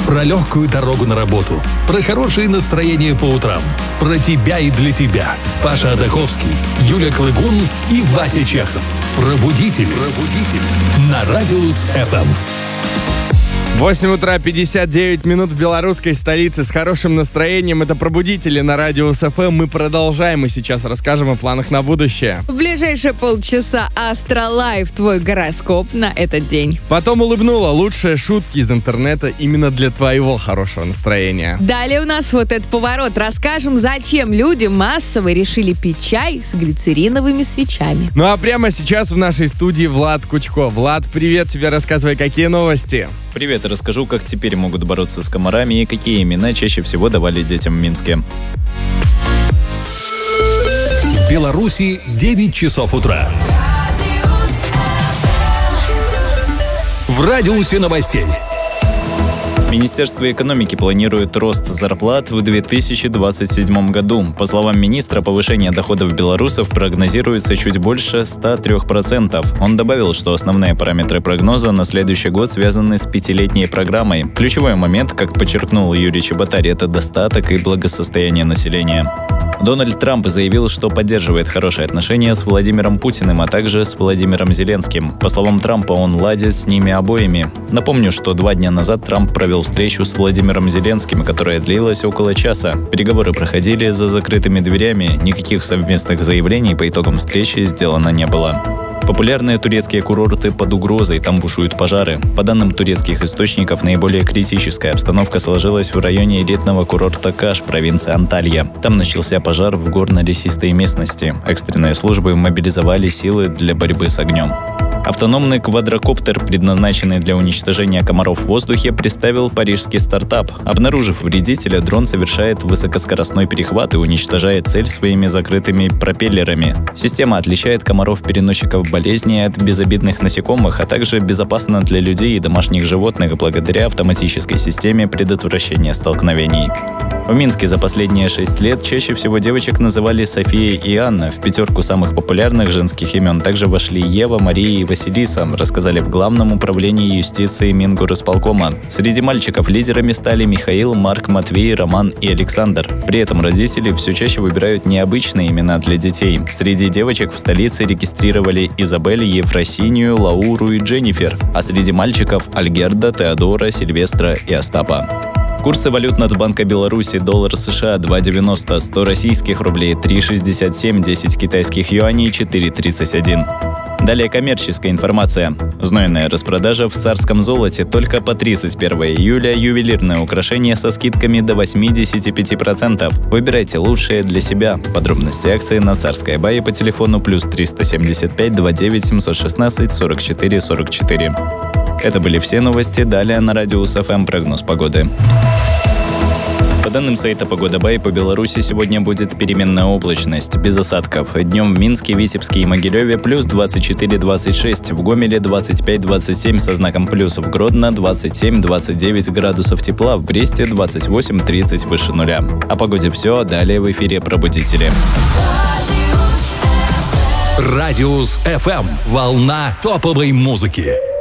Про легкую дорогу на работу, про хорошее настроение по утрам, про тебя и для тебя. Паша Адаховский, Юля Клыгун и Вася Чехов. Пробудители. На Радиус ФМ. 8 утра 59 минут в белорусской столице с хорошим настроением. Это «Пробудители» на Радиус ФМ. Мы продолжаем и сейчас расскажем о планах на будущее. В ближайшие полчаса Астролайф, твой гороскоп на этот день. Потом улыбнула. Лучшие шутки из интернета именно для твоего хорошего настроения. Далее у нас вот этот поворот. Расскажем, зачем люди массово решили пить чай с глицериновыми свечами. Ну а прямо сейчас в нашей студии Влад Кучко. Влад, привет тебе, рассказывай, какие новости? Привет, расскажу, как теперь могут бороться с комарами и какие имена чаще всего давали детям в Минске. В Беларуси 9 часов утра. В радиусе новостей. Министерство экономики планирует рост зарплат в 2027 году. По словам министра, повышение доходов белорусов прогнозируется чуть больше 103%. Он добавил, что основные параметры прогноза на следующий год связаны с пятилетней программой. Ключевой момент, как подчеркнул Юрий Чеботарь, это достаток и благосостояние населения. Дональд Трамп заявил, что поддерживает хорошие отношения с Владимиром Путиным, а также с Владимиром Зеленским. По словам Трампа, он ладит с ними обоими. Напомню, что 2 дня назад Трамп провел встречу с Владимиром Зеленским, которая длилась около часа. Переговоры проходили за закрытыми дверями, никаких совместных заявлений по итогам встречи сделано не было. Популярные турецкие курорты под угрозой, там бушуют пожары. По данным турецких источников, наиболее критическая обстановка сложилась в районе элитного курорта Каш, провинция Анталья. Там начался пожар в горно-лесистой местности. Экстренные службы мобилизовали силы для борьбы с огнем. Автономный квадрокоптер, предназначенный для уничтожения комаров в воздухе, представил парижский стартап. Обнаружив вредителя, дрон совершает высокоскоростной перехват и уничтожает цель своими закрытыми пропеллерами. Система отличает комаров-переносчиков болезни от безобидных насекомых, а также безопасна для людей и домашних животных благодаря автоматической системе предотвращения столкновений. В Минске за последние 6 лет чаще всего девочек называли София и Анна. В 5 самых популярных женских имен также вошли Ева, Мария и Василиса, рассказали в Главном управлении юстиции Мингорисполкома. Среди мальчиков лидерами стали Михаил, Марк, Матвей, Роман и Александр. При этом родители все чаще выбирают необычные имена для детей. Среди девочек в столице регистрировали Изабель, Ефросинию, Лауру и Дженнифер, а среди мальчиков Альгерда, Теодора, Сильвестра и Остапа. Курсы валют Нацбанка Беларуси: доллар США 2,90, 100 российских рублей 3,67, 10 китайских юаней 4,31. Далее коммерческая информация. Знойная распродажа в царском золоте только по 31 июля. Ювелирное украшение со скидками до 85%. Выбирайте лучшее для себя. Подробности акции на Царской Бае по телефону +375 29 716 44 44. Это были все новости. Далее на Радиус ФМ прогноз погоды. По данным сайта «Погода Бай», по Беларуси сегодня будет переменная облачность, без осадков. Днем в Минске, Витебске и Могилеве плюс 24-26, в Гомеле 25-27 со знаком плюс, в Гродно 27-29 градусов тепла, в Бресте 28-30 выше нуля. О погоде все, далее в эфире «Пробудители». Радиус ФМ. Волна топовой музыки.